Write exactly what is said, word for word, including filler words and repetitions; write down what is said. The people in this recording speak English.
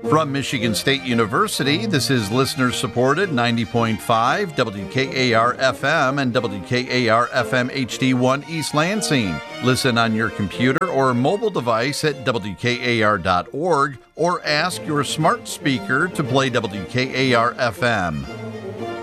From Michigan State University, this is listener-supported ninety point five W K A R F M and W K A R F M H D one East Lansing. Listen on your computer or mobile device at W K A R dot org or ask your smart speaker to play W K A R F M.